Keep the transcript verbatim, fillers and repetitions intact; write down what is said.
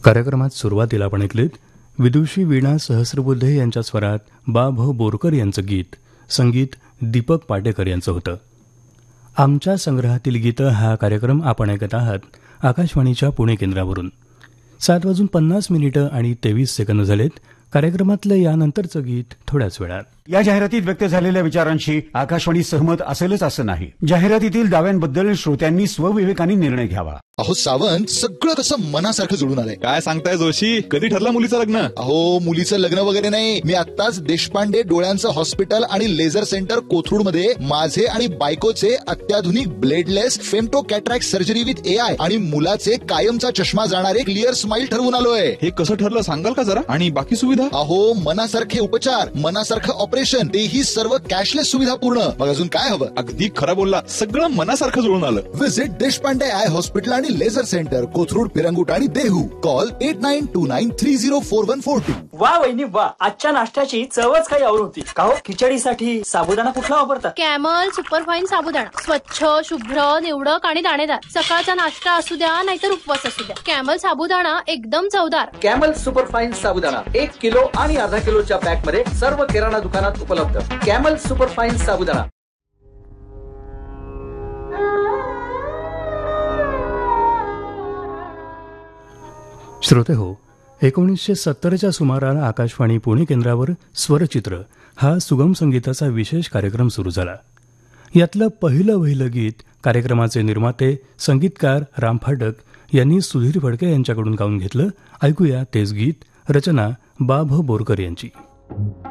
कार्यक्रमात सुरुवातीला आपण ऐकलेत विदुषी वीणा सहस्रबुद्धे यांच्या स्वरात बा भ बोरकर यांचं गीत, संगीत दीपक पाटेकर यांचं होतं. आमच्या संग्रहातील गीतं हा कार्यक्रम आपण ऐकत आहात आकाशवाणीच्या पुणे केंद्रावरून. सात वाजून पन्नास मिनिटं आणि तेवीस सेकंद झालेत. कार्यक्रमातलं यानंतरचं गीत थोड्याच वेळात. या जाहिरातीत व्यक्त झालेल्या विचारांशी आकाशवाणी सहमत असेलच असं नाही. जाहिरातीतील दाव्यांबद्दल श्रोत्यांनी स्वविवेकाने निर्णय घ्यावा. अहो सावंत, सगळं कसं मनासारखं जुळून आलंय. काय सांगताय जोशी? कधी ठरलं मुलीचं लग्न? अहो मुलीचं लग्न वगैरे नाही, मी आत्ताच देशपांडे डोळ्यांचं हॉस्पिटल आणि लेझर सेंटर कोथरूड मध्ये माझे आणि बायकोचे अत्याधुनिक bladeless femto cataract surgery with A I आणि मुलाचे कायमचा चष्मा जाणारे क्लिअर स्माइल ठरवून आलोय. हे कसं ठरलं सांगाल का जरा? आणि बाकी सुविधा? अहो मनासारखे उपचार, मनासारखं ऑपरेशन, तेही सर्व कॅशलेस सुविधा पूर्ण. मग अजून काय हवं? अगदी खरं बोलला, सगळं मनासारखं जुळून आलं. विजिट देशपांडे आय हॉस्पिटल आणि लेझर सेंटर कोथरूड, पिरंगुट आणि Dehu. Call at nine to nine three zero four one four to. वा वहिनी वा, आजच्या नाश्त्याची चवच काही और होती. का हो, खिचडीसाठी साबुदाणा कुठला वापरतात? कॅमल सुपरफाईन साबुदाणा. स्वच्छ, शुभ्र, निवडक आणि दाणेदार. सकाळचा नाश्ता असू द्या नाहीतर उपवास असू द्या, कॅमल साबुदाणा एकदम चवदार. कॅमल सुपरफाईन साबुदाणा एक किलो आणि अर्धा किलोच्या पॅक मध्ये सर्व किराणा दुकानात उपलब्ध. कॅमल सुपरफाईन साबुदाणा. श्रोते हो, एकोणीसशे सत्तरच्या सुमाराला आकाशवाणी पुणे केंद्रावर स्वरचित्र हा सुगम संगीताचा विशेष कार्यक्रम सुरू झाला. यातलं पहिलं वहिलं गीत कार्यक्रमाचे निर्माते संगीतकार राम फाटक यांनी सुधीर फडके यांच्याकडून गाऊन घेतलं. ऐकूया तेच गीत, रचना बा भ बोरकर यांची.